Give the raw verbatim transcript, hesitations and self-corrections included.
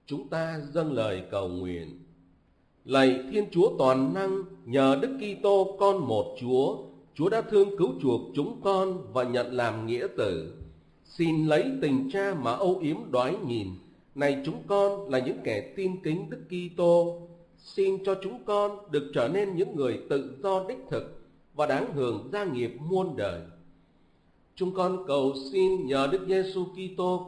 Chúng ta dâng lời cầu nguyện. Lạy Thiên Chúa toàn năng, nhờ Đức Kitô con một Chúa, Chúa đã thương cứu chuộc chúng con và nhận làm nghĩa tử. Xin lấy tình cha mà âu yếm đoái nhìn. Này chúng con là những kẻ tin kính Đức Kitô, xin cho chúng con được trở nên những người tự do đích thực và đáng hưởng gia nghiệp muôn đời. Chúng con cầu xin nhờ Đức Giêsu Kitô